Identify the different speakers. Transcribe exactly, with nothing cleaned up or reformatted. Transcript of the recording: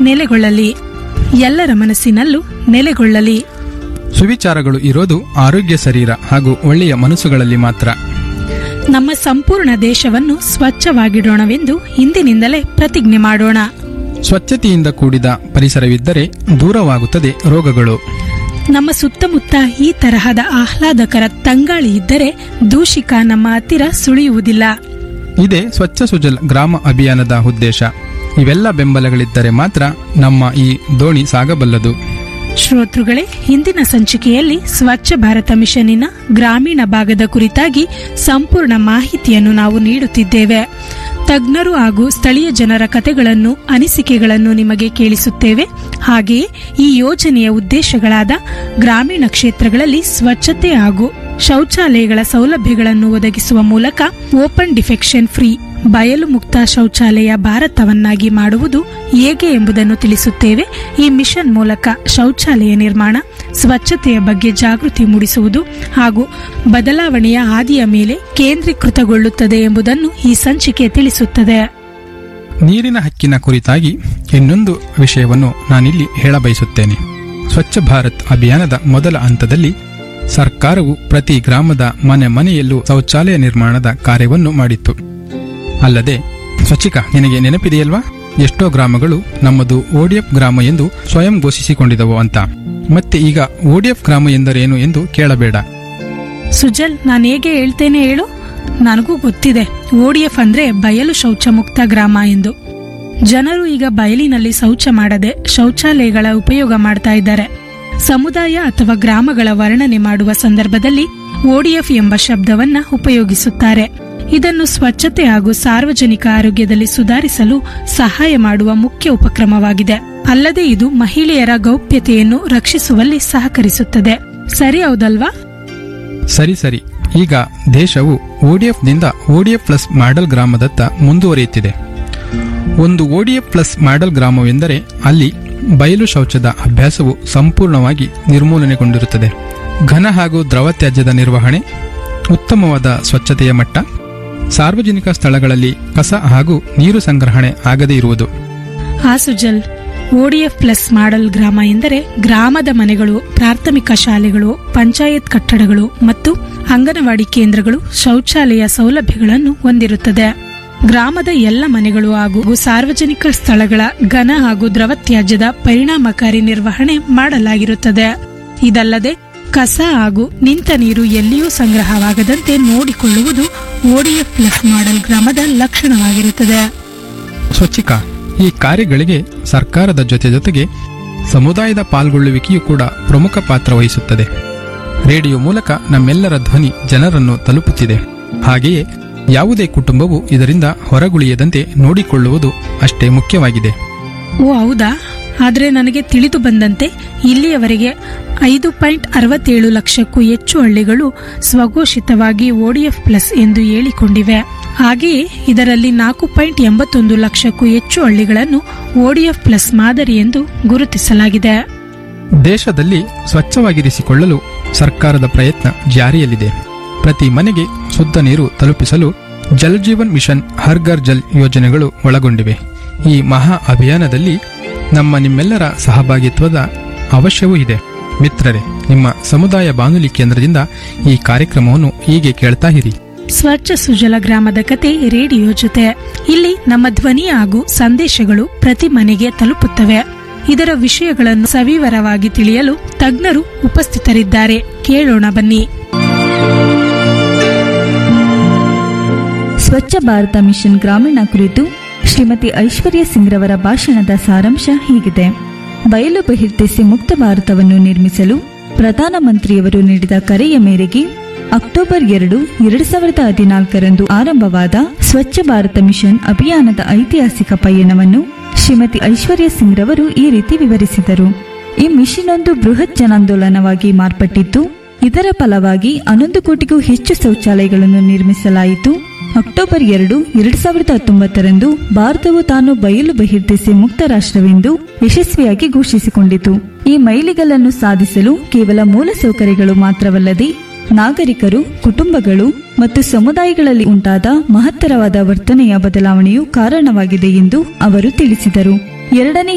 Speaker 1: ನೆಲೆಗೊಳ್ಳಲಿ, ಎಲ್ಲರ ಮನಸ್ಸಿನಲ್ಲೂ ನೆಲೆಗೊಳ್ಳಲಿ.
Speaker 2: ಸುವಿಚಾರಗಳು ಇರೋದು ಆರೋಗ್ಯ ಶರೀರ ಹಾಗೂ ಒಳ್ಳೆಯ ಮನಸ್ಸುಗಳಲ್ಲಿ ಮಾತ್ರ.
Speaker 1: ನಮ್ಮ ಸಂಪೂರ್ಣ ದೇಶವನ್ನು ಸ್ವಚ್ಛವಾಗಿಡೋಣವೆಂದು ಇಂದಿನಿಂದಲೇ ಪ್ರತಿಜ್ಞೆ ಮಾಡೋಣ.
Speaker 2: ಸ್ವಚ್ಛತೆಯಿಂದ ಕೂಡಿದ ಪರಿಸರವಿದ್ದರೆ ದೂರವಾಗುತ್ತದೆ ರೋಗಗಳು.
Speaker 1: ನಮ್ಮ ಸುತ್ತಮುತ್ತ ಈ ತರಹದ ಆಹ್ಲಾದಕರ ತಂಗಾಳಿ ಇದ್ದರೆ ದೂಷಿಕ ನಮ್ಮ ಹತ್ತಿರ ಸುಳಿಯುವುದಿಲ್ಲ.
Speaker 2: ಇದೇ ಸ್ವಚ್ಛ ಸುಜಲ್ ಗ್ರಾಮ ಅಭಿಯಾನದ ಉದ್ದೇಶ. ಇವೆಲ್ಲ ಬೆಂಬಲಗಳಿದ್ದರೆ ಮಾತ್ರ ನಮ್ಮ ಈ ದೋಣಿ ಸಾಗಬಲ್ಲದು.
Speaker 1: ಶ್ರೋತೃಗಳೇ, ಹಿಂದಿನ ಸಂಚಿಕೆಯಲ್ಲಿ ಸ್ವಚ್ಛ ಭಾರತ ಮಿಷನ್ನಿನ ಗ್ರಾಮೀಣ ಭಾಗದ ಕುರಿತಾಗಿ ಸಂಪೂರ್ಣ ಮಾಹಿತಿಯನ್ನು ನಾವು ನೀಡುತ್ತಿದ್ದೇವೆ. ತಜ್ಞರು ಹಾಗೂ ಸ್ಥಳೀಯ ಜನರ ಕಥೆಗಳನ್ನು, ಅನಿಸಿಕೆಗಳನ್ನು ನಿಮಗೆ ಕೇಳಿಸುತ್ತೇವೆ. ಹಾಗೆಯೇ ಈ ಯೋಜನೆಯ ಉದ್ದೇಶಗಳಾದ ಗ್ರಾಮೀಣ ಕ್ಷೇತ್ರಗಳಲ್ಲಿ ಸ್ವಚ್ಛತೆ ಹಾಗೂ ಶೌಚಾಲಯಗಳ ಸೌಲಭ್ಯಗಳನ್ನು ಒದಗಿಸುವ ಮೂಲಕ ಓಪನ್ ಡಿಫೆಕ್ಷನ್ ಫ್ರೀ ಬಯಲು ಮುಕ್ತ ಶೌಚಾಲಯ ಭಾರತವನ್ನಾಗಿ ಮಾಡುವುದು ಹೇಗೆ ಎಂಬುದನ್ನು ತಿಳಿಸುತ್ತೇವೆ. ಈ ಮಿಷನ್ ಮೂಲಕ ಶೌಚಾಲಯ ನಿರ್ಮಾಣ, ಸ್ವಚ್ಛತೆಯ ಬಗ್ಗೆ ಜಾಗೃತಿ ಮೂಡಿಸುವುದು ಹಾಗೂ ಬದಲಾವಣೆಯ ಹಾದಿಯ ಮೇಲೆ ಕೇಂದ್ರೀಕೃತಗೊಳ್ಳುತ್ತದೆ ಎಂಬುದನ್ನು ಈ ಸಂಚಿಕೆ ತಿಳಿಸುತ್ತದೆ.
Speaker 2: ನೀರಿನ ಹಕ್ಕಿನ ಕುರಿತಾಗಿ ಇನ್ನೊಂದು ವಿಷಯವನ್ನು ನಾನಿಲ್ಲಿ ಹೇಳಬಯಸುತ್ತೇನೆ. ಸ್ವಚ್ಛ ಭಾರತ್ ಅಭಿಯಾನದ ಮೊದಲ ಹಂತದಲ್ಲಿ ಸರ್ಕಾರವು ಪ್ರತಿ ಗ್ರಾಮದ ಮನೆ ಮನೆಯಲ್ಲೂ ಶೌಚಾಲಯ ನಿರ್ಮಾಣದ ಕಾರ್ಯವನ್ನು ಮಾಡಿತ್ತು. ಅಲ್ಲದೆ ಸ್ವಚ್ಛಿಕ, ನಿನಗೆ ನೆನಪಿದೆಯಲ್ವಾ, ಎಷ್ಟೋ ಗ್ರಾಮಗಳು ನಮ್ಮದು ಓಡಿಎಫ್ ಗ್ರಾಮ ಎಂದು ಸ್ವಯಂ ಘೋಷಿಸಿಕೊಂಡಿದವು ಅಂತ. ಮತ್ತೆ ಈಗ ಓಡಿಎಫ್ ಗ್ರಾಮ ಎಂದರೇನು ಎಂದು ಕೇಳಬೇಡ.
Speaker 1: ಸುಜಲ್, ನಾನು ಹೇಗೆ ಹೇಳ್ತೇನೆ ಹೇಳು? ನನಗೂ ಗೊತ್ತಿದೆ, ಓಡಿಎಫ್ ಅಂದ್ರೆ ಬಯಲು ಶೌಚ ಮುಕ್ತ ಗ್ರಾಮ ಎಂದು. ಜನರು ಈಗ ಬಯಲಿನಲ್ಲಿ ಶೌಚ ಮಾಡದೆ ಶೌಚಾಲಯಗಳ ಉಪಯೋಗ ಮಾಡ್ತಾ ಇದ್ದಾರೆ. ಸಮುದಾಯ ಅಥವಾ ಗ್ರಾಮಗಳ ವರ್ಣನೆ ಮಾಡುವ ಸಂದರ್ಭದಲ್ಲಿ ಓಡಿಎಫ್ ಎಂಬ ಶಬ್ದವನ್ನ ಉಪಯೋಗಿಸುತ್ತಾರೆ. ಇದನ್ನು ಸ್ವಚ್ಛತೆ ಹಾಗೂ ಸಾರ್ವಜನಿಕ ಆರೋಗ್ಯದಲ್ಲಿ ಸುಧಾರಿಸಲು ಸಹಾಯ ಮಾಡುವ ಮುಖ್ಯ ಉಪಕ್ರಮವಾಗಿದೆ. ಅಲ್ಲದೆ ಇದು ಮಹಿಳೆಯರ ಗೌಪ್ಯತೆಯನ್ನು ರಕ್ಷಿಸುವಲ್ಲಿ ಸಹಕರಿಸುತ್ತದೆ. ಸರಿ ಹೌದಲ್ವಾ?
Speaker 2: ಸರಿ ಸರಿ. ಈಗ ದೇಶವು ಓಡಿಎಫ್ನಿಂದ ಓಡಿಎಫ್ ಪ್ಲಸ್ ಮಾಡೆಲ್ ಗ್ರಾಮದತ್ತ ಮುಂದುವರಿಯುತ್ತಿದೆ. ಒಂದು ಓಡಿಎಫ್ ಪ್ಲಸ್ ಮಾಡೆಲ್ ಗ್ರಾಮವೆಂದರೆ ಅಲ್ಲಿ ಬಯಲು ಶೌಚದ ಅಭ್ಯಾಸವು ಸಂಪೂರ್ಣವಾಗಿ ನಿರ್ಮೂಲನೆಗೊಂಡಿರುತ್ತದೆ. ಘನ ಹಾಗೂ ದ್ರವ ತ್ಯಾಜ್ಯದ ನಿರ್ವಹಣೆ, ಉತ್ತಮವಾದ ಸ್ವಚ್ಛತೆಯ ಮಟ್ಟ, ಸಾರ್ವಜನಿಕ ಸ್ಥಳಗಳಲ್ಲಿ ಕಸ ಹಾಗೂ ನೀರು ಸಂಗ್ರಹಣೆ ಆಗದೇ ಇರುವುದು.
Speaker 1: ಆ ಸುಜಲ್, ಓಡಿಎಫ್ ಪ್ಲಸ್ ಮಾಡೆಲ್ ಗ್ರಾಮ ಎಂದರೆ ಗ್ರಾಮದ ಮನೆಗಳು, ಪ್ರಾಥಮಿಕ ಶಾಲೆಗಳು, ಪಂಚಾಯತ್ ಕಟ್ಟಡಗಳು ಮತ್ತು ಅಂಗನವಾಡಿ ಕೇಂದ್ರಗಳು ಶೌಚಾಲಯ ಸೌಲಭ್ಯಗಳನ್ನು ಹೊಂದಿರುತ್ತದೆ. ಗ್ರಾಮದ ಎಲ್ಲ ಮನೆಗಳು ಹಾಗೂ ಸಾರ್ವಜನಿಕ ಸ್ಥಳಗಳ ಘನ ಹಾಗೂ ದ್ರವ ತ್ಯಾಜ್ಯದ ಪರಿಣಾಮಕಾರಿ ನಿರ್ವಹಣೆ ಮಾಡಲಾಗಿರುತ್ತದೆ. ಇದಲ್ಲದೆ ಕಸ ಹಾಗೂ ನಿಂತ ನೀರು ಎಲ್ಲಿಯೂ ಸಂಗ್ರಹವಾಗದಂತೆ ನೋಡಿಕೊಳ್ಳುವುದು ಓಡಿಎಫ್ ಪ್ಲಸ್ ಮಾಡೆಲ್ ಗ್ರಾಮದ ಲಕ್ಷಣವಾಗಿರುತ್ತದೆ.
Speaker 2: ಸ್ವಚ್ಛಿಕ, ಈ ಕಾರ್ಯಗಳಿಗೆ ಸರ್ಕಾರದ ಜೊತೆ ಜೊತೆಗೆ ಸಮುದಾಯದ ಪಾಲ್ಗೊಳ್ಳುವಿಕೆಯೂ ಕೂಡ ಪ್ರಮುಖ ಪಾತ್ರ ವಹಿಸುತ್ತದೆ. ರೇಡಿಯೋ ಮೂಲಕ ನಮ್ಮೆಲ್ಲರ ಧ್ವನಿ ಜನರನ್ನು ತಲುಪುತ್ತಿದೆ. ಹಾಗೆಯೇ ಯಾವುದೇ ಕುಟುಂಬವು ಇದರಿಂದ ಹೊರಗುಳಿಯದಂತೆ ನೋಡಿಕೊಳ್ಳುವುದು ಅಷ್ಟೇ ಮುಖ್ಯವಾಗಿದೆ.
Speaker 1: ಓ ಹೌದಾ? ಆದರೆ ನನಗೆ ತಿಳಿದು ಬಂದಂತೆ ಇಲ್ಲಿಯವರೆಗೆ ಐದು ಪಾಯಿಂಟ್ ಅರವತ್ತೇಳು ಲಕ್ಷಕ್ಕೂ ಹೆಚ್ಚು ಹಳ್ಳಿಗಳು ಸ್ವಘೋಷಿತವಾಗಿ ಓಡಿಎಫ್ ಪ್ಲಸ್ ಎಂದು ಹೇಳಿಕೊಂಡಿವೆ. ಹಾಗೆಯೇ ಇದರಲ್ಲಿ ನಾಲ್ಕು ಪಾಯಿಂಟ್ ಎಂಬತ್ತೊಂದು ಲಕ್ಷಕ್ಕೂ ಹೆಚ್ಚು ಹಳ್ಳಿಗಳನ್ನು ಓಡಿಎಫ್ ಪ್ಲಸ್ ಮಾದರಿ ಎಂದು ಗುರುತಿಸಲಾಗಿದೆ.
Speaker 2: ದೇಶದಲ್ಲಿ ಸ್ವಚ್ಛವಾಗಿರಿಸಿಕೊಳ್ಳಲು ಸರ್ಕಾರದ ಪ್ರಯತ್ನ ಜಾರಿಯಲ್ಲಿದೆ. ಪ್ರತಿ ಮನೆಗೆ ಶುದ್ಧ ನೀರು ತಲುಪಿಸಲು ಜಲ್ ಜೀವನ್ ಮಿಷನ್ ಹರ್ ಘರ್ ಜಲ್ ಯೋಜನೆಗಳು ಒಳಗೊಂಡಿವೆ. ಈ ಮಹಾ ಅಭಿಯಾನದಲ್ಲಿ ನಮ್ಮ ನಿಮ್ಮೆಲ್ಲರ ಸಹಭಾಗಿತ್ವದ ಅವಶ್ಯವೂ ಇದೆ. ಮಿತ್ರರೇ, ನಿಮ್ಮ ಸಮುದಾಯ ಬಾನುಲಿ ಕೇಂದ್ರದಿಂದ ಈ ಕಾರ್ಯಕ್ರಮವನ್ನು ಹೀಗೆ ಕೇಳ್ತಾ ಇರಿ.
Speaker 1: ಸ್ವಚ್ಛ ಸುಜಲ ಗ್ರಾಮದ ಕತೆ ರೇಡಿಯೋ ಜೊತೆ. ಇಲ್ಲಿ ನಮ್ಮ ಧ್ವನಿ ಹಾಗೂ ಸಂದೇಶಗಳು ಪ್ರತಿ ಮನೆಗೆ ತಲುಪುತ್ತವೆ. ಇದರ ವಿಷಯಗಳನ್ನು ಸವಿವರವಾಗಿ ತಿಳಿಯಲು ತಜ್ಞರು ಉಪಸ್ಥಿತರಿದ್ದಾರೆ. ಕೇಳೋಣ ಬನ್ನಿ.
Speaker 3: ಸ್ವಚ್ಛ ಭಾರತ ಮಿಷನ್ ಗ್ರಾಮೀಣ ಕುರಿತು ಶ್ರೀಮತಿ ಐಶ್ವರ್ಯ ಸಿಂಗ್ ರವರ ಭಾಷಣದ ಸಾರಾಂಶ ಹೀಗಿದೆ. ಬಯಲು ಬಹಿರ್ದೆಸೆ ಮುಕ್ತ ಭಾರತವನ್ನು ನಿರ್ಮಿಸಲು ಪ್ರಧಾನಮಂತ್ರಿಯವರು ನೀಡಿದ ಕರೆಯ ಮೇರೆಗೆ ಅಕ್ಟೋಬರ್ ಎರಡು ಎರಡು ಸಾವಿರದ ಹದಿನಾಲ್ಕರಂದು ಆರಂಭವಾದ ಸ್ವಚ್ಛ ಭಾರತ ಮಿಷನ್ ಅಭಿಯಾನದ ಐತಿಹಾಸಿಕ ಪಯಣವನ್ನು ಶ್ರೀಮತಿ ಐಶ್ವರ್ಯ ಸಿಂಗ್ ರವರು ಈ ರೀತಿ ವಿವರಿಸಿದರು. ಈ ಮಿಷನ್ ಒಂದು ಬೃಹತ್ ಜನಾಂದೋಲನವಾಗಿ ಮಾರ್ಪಟ್ಟಿದ್ದು, ಇದರ ಫಲವಾಗಿ ಹನ್ನೊಂದು ಕೋಟಿಗೂ ಹೆಚ್ಚು ಶೌಚಾಲಯಗಳನ್ನು ನಿರ್ಮಿಸಲಾಯಿತು. ಅಕ್ಟೋಬರ್ ಎರಡು ಎರಡು ಸಾವಿರದ ಹತ್ತೊಂಬತ್ತರಂದು ಭಾರತವು ತಾನು ಬಯಲು ಬಹಿರ್ದೆಸೆ ಮುಕ್ತ ರಾಷ್ಟ್ರವೆಂದು ಯಶಸ್ವಿಯಾಗಿ ಘೋಷಿಸಿಕೊಂಡಿತು. ಈ ಮೈಲಿಗಲ್ಲನ್ನು ಸಾಧಿಸಲು ಕೇವಲ ಮೂಲಸೌಕರ್ಯಗಳು ಮಾತ್ರವಲ್ಲದೆ ನಾಗರಿಕರು, ಕುಟುಂಬಗಳು ಮತ್ತು ಸಮುದಾಯಗಳಲ್ಲಿ ಉಂಟಾದ ಮಹತ್ತರವಾದ ವರ್ತನೆಯ ಬದಲಾವಣೆಯು ಕಾರಣವಾಗಿದೆ ಎಂದು ಅವರು ತಿಳಿಸಿದರು. ಎರಡನೇ